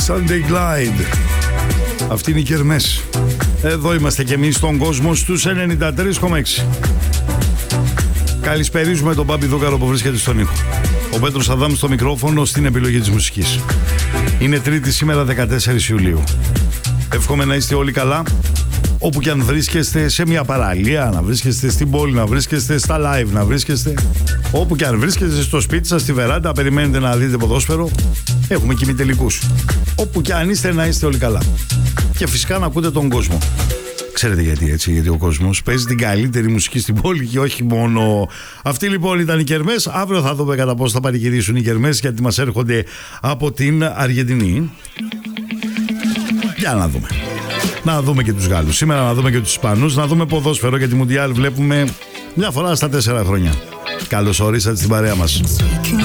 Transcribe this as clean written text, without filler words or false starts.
Sunday Glide. Αυτή είναι η Κερμές. Εδώ είμαστε κι εμείς στον κόσμο στους 93,6. Καλησπερίζουμε τον Μπάμπη Δούκαρο που βρίσκεται στον ήχο. Ο Πέτρος Αδάμ στο μικρόφωνο στην επιλογή της μουσικής. Είναι Τρίτη σήμερα 14 Ιουλίου. Εύχομαι να είστε όλοι καλά. Όπου και αν βρίσκεστε, σε μια παραλία, να βρίσκεστε στην πόλη, να βρίσκεστε στα live, να βρίσκεστε όπου και αν βρίσκεστε, στο σπίτι σας, στη βεράντα, περιμένετε να δείτε ποδόσφαιρο. Έχουμε και ημιτελικούς. Όπου και αν είστε, να είστε όλοι καλά. Και φυσικά να ακούτε τον κόσμο. Ξέρετε γιατί έτσι? Γιατί ο κόσμος παίζει την καλύτερη μουσική στην πόλη και όχι μόνο. Αυτή λοιπόν ήταν οι Κερμές. Αύριο θα δούμε κατά πώς θα παρηγυρίσουν οι Κερμές, γιατί μας έρχονται από την Αργεντινή. Για να δούμε. Να δούμε και τους Γάλλους. Σήμερα να δούμε και τους Ισπανούς. Να δούμε ποδόσφαιρο, γιατί Μουντιάλ βλέπουμε μια φορά στα 4 χρόνια. Καλώς ορίσατε στην παρέα μας.